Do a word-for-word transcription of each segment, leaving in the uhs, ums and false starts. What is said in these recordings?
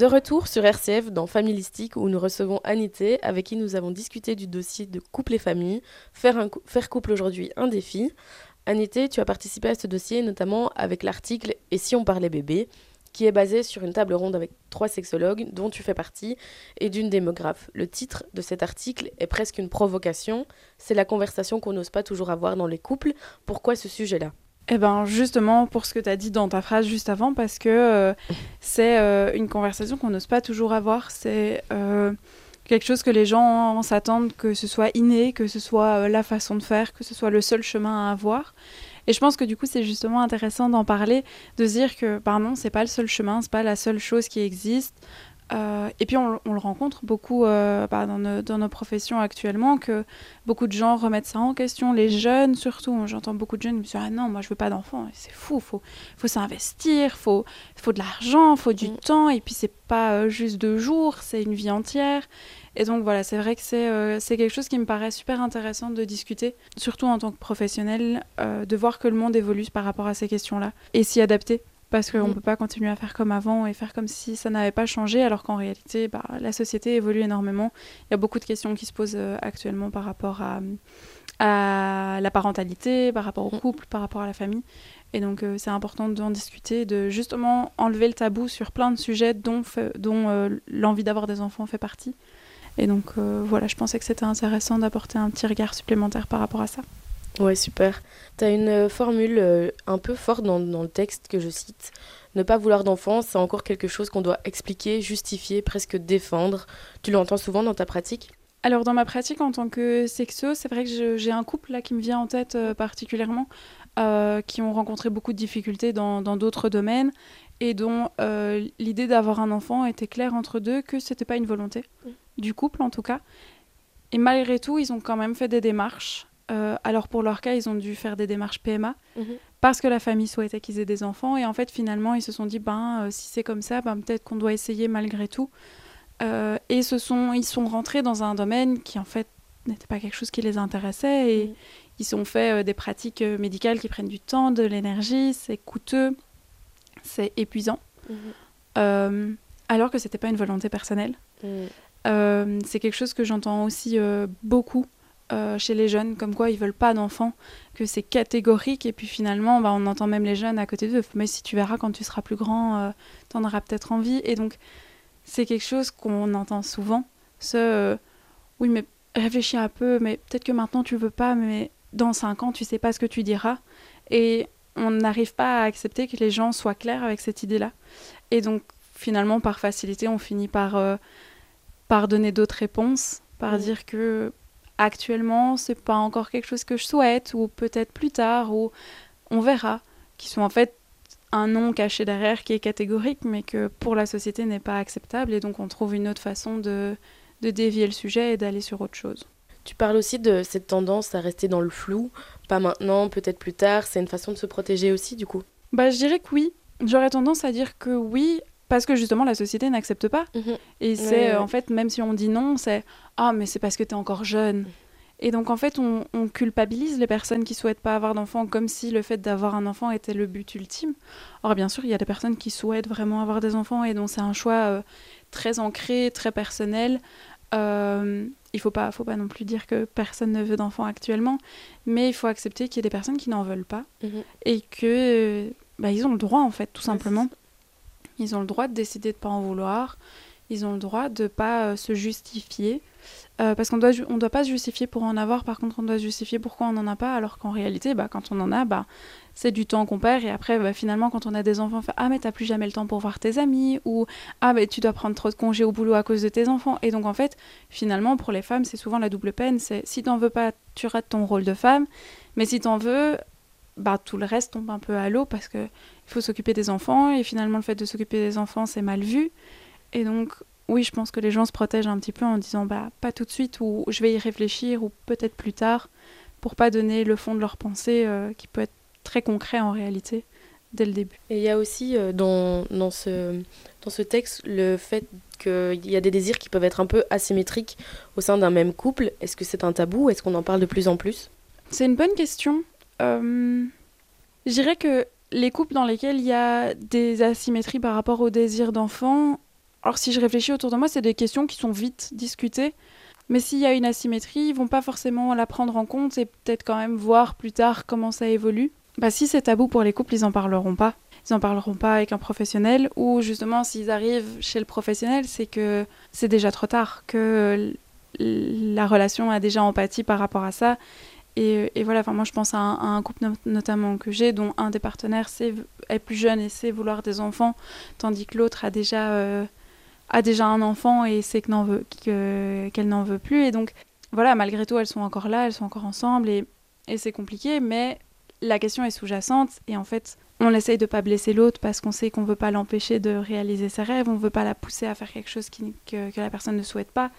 De retour sur R C F dans Familistique où nous recevons Anité avec qui nous avons discuté du dossier de couple et famille, faire, un cou- faire couple aujourd'hui un défi. Anité, tu as participé à ce dossier notamment avec l'article « Et si on parlait bébé ?» qui est basé sur une table ronde avec trois sexologues dont tu fais partie et d'une démographe. Le titre de cet article est presque une provocation, c'est la conversation qu'on n'ose pas toujours avoir dans les couples. Pourquoi ce sujet-là ? Eh ben justement pour ce que tu as dit dans ta phrase juste avant, parce que euh, c'est euh, une conversation qu'on n'ose pas toujours avoir, c'est euh, quelque chose que les gens s'attendent que ce soit inné, que ce soit euh, la façon de faire, que ce soit le seul chemin à avoir. Et je pense que du coup c'est justement intéressant d'en parler, de se dire que bah non, c'est pas le seul chemin, c'est pas la seule chose qui existe. Euh, et puis on, on le rencontre beaucoup euh, bah, dans, nos, dans nos professions actuellement, que beaucoup de gens remettent ça en question, les jeunes surtout. J'entends beaucoup de jeunes qui me disent « Ah non, moi je veux pas d'enfants, c'est fou, il faut, faut s'investir, il faut, faut de l'argent, il faut du mmh. temps, et puis c'est pas euh, juste deux jours, c'est une vie entière. » Et donc voilà, c'est vrai que c'est, euh, c'est quelque chose qui me paraît super intéressant de discuter, surtout en tant que professionnel, euh, de voir que le monde évolue par rapport à ces questions-là, et s'y adapter. Parce qu'on ne peut pas continuer à faire comme avant et faire comme si ça n'avait pas changé, alors qu'en réalité, bah, la société évolue énormément. Il y a beaucoup de questions qui se posent euh, actuellement par rapport à, à la parentalité, par rapport au couple, par rapport à la famille. Et donc, euh, c'est important d'en discuter, de justement enlever le tabou sur plein de sujets dont, fait, dont euh, l'envie d'avoir des enfants fait partie. Et donc, euh, voilà, je pensais que c'était intéressant d'apporter un petit regard supplémentaire par rapport à ça. Ouais, super. Tu as une formule euh, un peu forte dans, dans le texte que je cite. Ne pas vouloir d'enfants, c'est encore quelque chose qu'on doit expliquer, justifier, presque défendre. Tu l'entends souvent dans ta pratique ? Alors, dans ma pratique en tant que sexo, c'est vrai que je, j'ai un couple là qui me vient en tête euh, particulièrement, euh, qui ont rencontré beaucoup de difficultés dans, dans d'autres domaines et dont euh, l'idée d'avoir un enfant était claire entre deux, que c'était pas une volonté mmh. du couple en tout cas. Et malgré tout, ils ont quand même fait des démarches. Euh, alors pour leur cas, ils ont dû faire des démarches P M A mmh. parce que la famille souhaitait qu'ils aient des enfants. Et en fait, finalement, ils se sont dit, ben, euh, si c'est comme ça, ben, peut-être qu'on doit essayer malgré tout. Euh, et se sont, ils sont rentrés dans un domaine qui, en fait, n'était pas quelque chose qui les intéressait. Et mmh. ils ont fait euh, des pratiques euh, médicales qui prennent du temps, de l'énergie, c'est coûteux, c'est épuisant. Mmh. Euh, alors que ce n'était pas une volonté personnelle. Mmh. Euh, c'est quelque chose que j'entends aussi euh, beaucoup. Euh, chez les jeunes, comme quoi ils veulent pas d'enfants, que c'est catégorique, et puis finalement bah, on entend même les jeunes à côté d'eux, mais si tu verras quand tu seras plus grand, euh, t'en auras peut-être envie. Et donc c'est quelque chose qu'on entend souvent, ce euh, oui mais réfléchis un peu, mais peut-être que maintenant tu veux pas, mais dans cinq ans tu sais pas ce que tu diras, et on n'arrive pas à accepter que les gens soient clairs avec cette idée-là. Et donc finalement par facilité on finit par, euh, par donner d'autres réponses, par mmh. dire que actuellement, c'est pas encore quelque chose que je souhaite, ou peut-être plus tard, ou on verra, qui sont en fait un nom caché derrière qui est catégorique, mais que pour la société n'est pas acceptable, et donc on trouve une autre façon de, de dévier le sujet et d'aller sur autre chose. Tu parles aussi de cette tendance à rester dans le flou, pas maintenant, peut-être plus tard, c'est une façon de se protéger aussi du coup ? Bah, je dirais que oui, j'aurais tendance à dire que oui, parce que justement la société n'accepte pas. Mmh. Et c'est ouais, ouais. en fait, même si on dit non, c'est « Ah, mais c'est parce que t'es encore jeune ». Et donc en fait, on, on culpabilise les personnes qui souhaitent pas avoir d'enfants, comme si le fait d'avoir un enfant était le but ultime. Or bien sûr, il y a des personnes qui souhaitent vraiment avoir des enfants et dont c'est un choix euh, très ancré, très personnel. Euh, il faut pas, faut pas non plus dire que personne ne veut d'enfants actuellement, mais il faut accepter qu'il y a des personnes qui n'en veulent pas mmh. et que bah, ils ont le droit en fait, tout simplement. Ils ont le droit de décider de pas en vouloir. Ils ont le droit de pas euh, se justifier. Euh, parce qu'on doit, on doit pas se justifier pour en avoir, par contre on doit se justifier pourquoi on n'en a pas, alors qu'en réalité, bah, quand on en a, bah, c'est du temps qu'on perd, et après, bah, finalement, quand on a des enfants, on fait « Ah, mais t'as plus jamais le temps pour voir tes amis », ou « Ah, mais tu dois prendre trop de congés au boulot à cause de tes enfants ». Et donc, en fait, finalement, pour les femmes, c'est souvent la double peine, c'est si t'en veux pas, tu rates ton rôle de femme, mais si t'en veux, bah, tout le reste tombe un peu à l'eau, parce qu'il faut s'occuper des enfants, et finalement, le fait de s'occuper des enfants, c'est mal vu, et donc... Oui, je pense que les gens se protègent un petit peu en disant bah, pas tout de suite, ou je vais y réfléchir, ou peut-être plus tard, pour pas donner le fond de leur pensée euh, qui peut être très concret en réalité dès le début. Et il y a aussi euh, dans, dans, ce, dans ce texte le fait qu'il y a des désirs qui peuvent être un peu asymétriques au sein d'un même couple. Est-ce que c'est un tabou ? Est-ce qu'on en parle de plus en plus ? C'est une bonne question. Euh, je dirais que les couples dans lesquels il y a des asymétries par rapport au désir d'enfant, Alors si je réfléchis autour de moi, c'est des questions qui sont vite discutées. Mais s'il y a une asymétrie, ils vont pas forcément la prendre en compte et peut-être quand même voir plus tard comment ça évolue. Bah, si c'est tabou pour les couples, ils en parleront pas. Ils en parleront pas avec un professionnel, ou justement s'ils arrivent chez le professionnel, c'est que c'est déjà trop tard, que la relation a déjà empathie par rapport à ça. Et, et voilà, enfin, moi je pense à un, à un couple no- notamment que j'ai, dont un des partenaires c'est, est plus jeune et sait vouloir des enfants, tandis que l'autre a déjà, euh, a déjà un enfant et sait que n'en veut, que, qu'elle n'en veut plus. Et donc voilà, malgré tout, elles sont encore là, elles sont encore ensemble, et, et c'est compliqué, mais la question est sous-jacente, et en fait, on essaye de ne pas blesser l'autre parce qu'on sait qu'on ne veut pas l'empêcher de réaliser ses rêves, on ne veut pas la pousser à faire quelque chose qui, que, que la personne ne souhaite pas.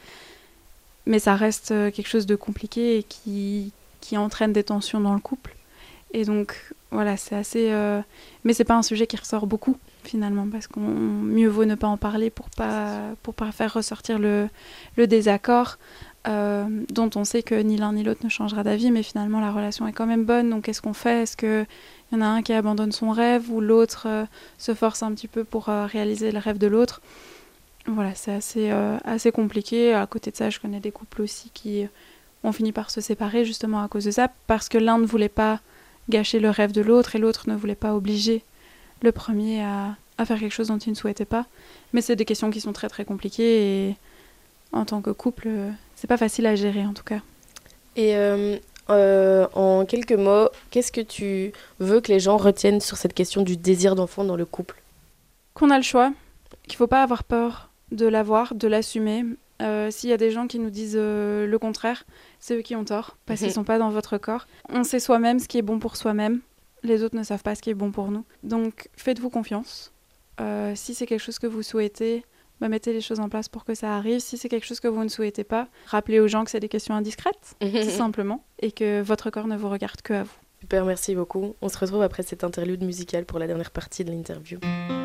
Mais ça reste quelque chose de compliqué et qui, qui entraîne des tensions dans le couple. Et donc, voilà, c'est assez... Euh... Mais c'est pas un sujet qui ressort beaucoup, finalement, parce qu'on mieux vaut ne pas en parler pour pas, pour pas faire ressortir le, le désaccord, euh, dont on sait que ni l'un ni l'autre ne changera d'avis, mais finalement, la relation est quand même bonne. Donc, qu'est-ce qu'on fait ? Est-ce qu'il y en a un qui abandonne son rêve ou l'autre euh, se force un petit peu pour euh, réaliser le rêve de l'autre ? Voilà, c'est assez, euh, assez compliqué. À côté de ça, je connais des couples aussi qui ont fini par se séparer justement à cause de ça, parce que l'un ne voulait pas gâcher le rêve de l'autre et l'autre ne voulait pas obliger le premier à, à faire quelque chose dont il ne souhaitait pas. Mais c'est des questions qui sont très très compliquées et en tant que couple, euh, c'est pas facile à gérer en tout cas. Et euh, euh, en quelques mots, qu'est-ce que tu veux que les gens retiennent sur cette question du désir d'enfant dans le couple ? Qu'on a le choix, qu'il faut pas avoir peur de l'avoir, de l'assumer. Euh, s'il y a des gens qui nous disent euh, le contraire, c'est eux qui ont tort, parce qu'ils ne sont pas dans votre corps. On sait soi-même ce qui est bon pour soi-même. Les autres ne savent pas ce qui est bon pour nous. Donc, faites-vous confiance. Euh, si c'est quelque chose que vous souhaitez, bah, mettez les choses en place pour que ça arrive. Si c'est quelque chose que vous ne souhaitez pas, rappelez aux gens que c'est des questions indiscrètes, tout simplement, et que votre corps ne vous regarde que à vous. Super, merci beaucoup. On se retrouve après cette interlude musicale pour la dernière partie de l'interview.